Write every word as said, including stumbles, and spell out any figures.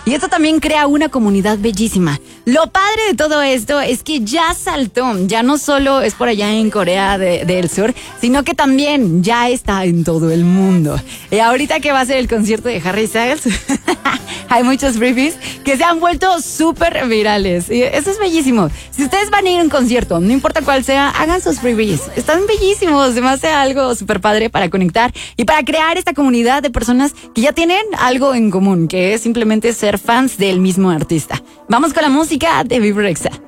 Y esto también crea una comunidad bellísima. Lo padre de todo esto es que ya saltó, ya no solo es por allá en Corea de, del Sur, sino que también ya está en todo el mundo. Y ahorita que va a ser el concierto de Harry Styles, hay muchos freebies que se han vuelto súper virales. Y eso es bellísimo. Si ustedes van a ir a un concierto, no importa cuál sea, hagan sus freebies. Están bellísimos. Se me hace algo súper padre para conectar y para crear esta comunidad de personas que ya tienen algo en común, que es simplemente ser fans del mismo artista. Vamos con la música de Vibra Exa.